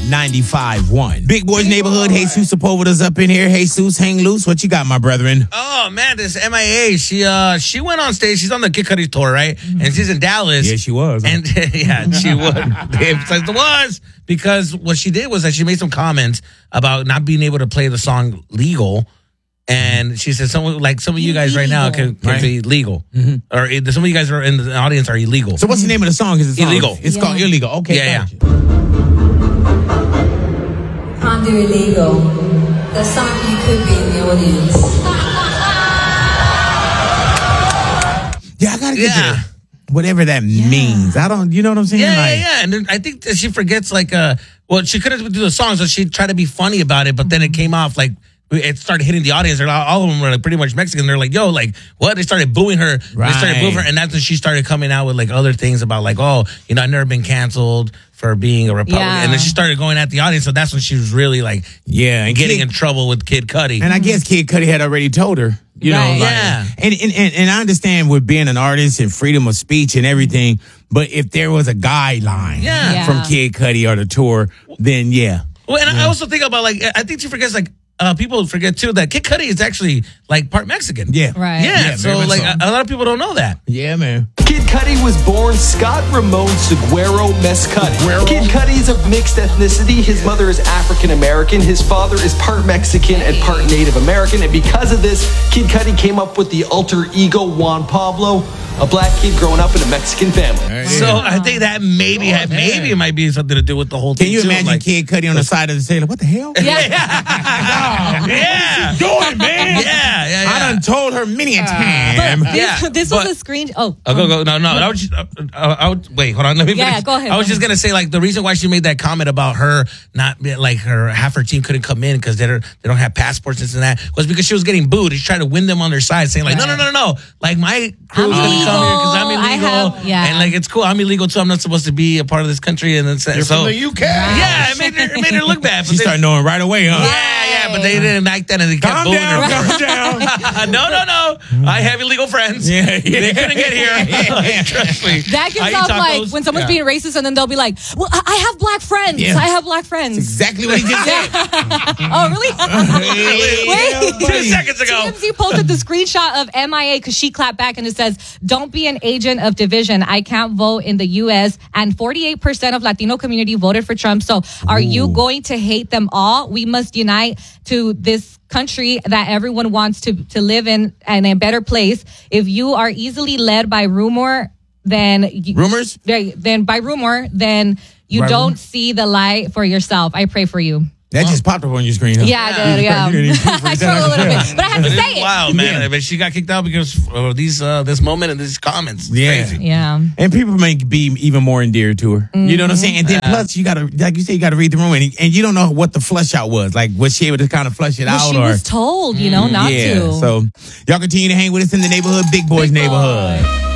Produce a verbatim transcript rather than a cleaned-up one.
ninety-five point one. Big Boys Neighborhood. Jesus Sepulveda's up in here. Jesus, hang loose. What you got, my brethren? Oh, man, this M I A, she uh, she went on stage. She's on the Kid Cudi tour, right? Mm-hmm. And she's in Dallas. Yeah, she was. And yeah, she was. It was because what she did was that she made some comments about not being able to play the song Legal. And she said, "Some like some of you guys right now can, can right? be legal, mm-hmm. or some of you guys are in the audience are illegal." So, what's the name of the song? Is it illegal? It's yeah. called Illegal. Okay, yeah, gotcha. yeah. Can't do illegal. There's some of you could be in the audience. Yeah, I gotta get Yeah. that. Whatever that Yeah. means. I don't. You know what I'm saying? Yeah, like, yeah, yeah. And then I think that she forgets like uh, well, she couldn't do the song, so she tried to be funny about it, but then it came off like. It started hitting the audience. They're all of them were like pretty much Mexican. They're like, "Yo, like what?" They started booing her. Right. They started booing her, and that's when she started coming out with like other things about like, "Oh, you know, I've never been canceled for being a Republican." Yeah. And then she started going at the audience. So that's when she was really like, yeah, and getting Kid, in trouble with Kid Cudi. And I guess Kid Cudi had already told her, you Right. know, like, Yeah. And, and and and I understand with being an artist and freedom of speech and everything, but if there was a guideline Yeah. Yeah. from Kid Cudi or the tour, then yeah. Well, and I also think about like, I think she forgets like. Uh, people forget too that Kid Cudi is actually like part Mexican. Yeah. Right. Yeah. Yeah, so very much like so. A, a lot of people don't know that. Yeah, man. Kid Cudi was born Scott Ramon Seguero Mescudi. Kid Cudi is of mixed ethnicity. His mother is African American. His father is part Mexican and part Native American. And because of this, Kid Cudi came up with the alter ego Juan Pablo, a black kid growing up in a Mexican family. So I think that maybe Oh, maybe it might be something to do with the whole Can thing. you too. imagine like, Kid Cudi on the side of the stage? Like, what the hell? Yeah. yeah. Doing, man. Yeah, yeah, yeah. I done told her many a time. But this, Yeah, this but- was a screen. Oh, Oh, go, go. No, no. I was just, uh, uh, I would, wait, hold on. Let me Yeah, finish. go ahead, I was go just ahead. going to say, like, the reason why she made that comment about her not, be- like, her, half her team couldn't come in because they don't, they don't have passports, this and that, was because she was getting booed. She tried to win them on their side, saying, like, no, no, no, no, no. Like, my crew's I'm going to come here because I'm illegal. I illegal. have- yeah. And, like, it's cool. I'm illegal, too. I'm not supposed to be a part of this country. And it's, You're so, from the U K. yeah, it made her, it made her look bad. But She they- started knowing right away, huh? yeah, yeah, but they didn't like that and they kept Calm booing down, her. calm down. no, no, no. I have illegal friends. Yeah, yeah. They couldn't get here. Trust me. that I gives eat off like tacos. when someone's Yeah. being racist and then they'll be like, well, I I have black friends. Yeah. I have black friends. Exactly what he just said. Oh, really? Wait. Two seconds ago. T M Z posted the screenshot of M I A because she clapped back and it says, "Don't be an agent of division. I can't vote in the U S" And forty-eight percent of Latino community voted for Trump. So are you Ooh. going to hate them all? We must unite to this country that everyone wants to, to live in and a better place. If you are easily led by rumor, then you, Rumors? then by rumor, then you By don't rumor? see the light for yourself. I pray for you. That just popped up on your screen, huh? Yeah, I did. Yeah, You didn't even proof I read struggled a that. little bit, but I had to It is say it. wild, man. Yeah. But she got kicked out because of these uh, this moment and these comments. It's Yeah. crazy. Yeah. And people may be even more endeared to her. You know what I'm saying? And then plus, you gotta, like you say, you gotta read the room, and, and you don't know what the flush out was. Like, was she able to kind of flush it Well, out? she or was told, you know, not yeah. to. So y'all continue to hang with us in the neighborhood, Big Boys Big neighborhood. Boy.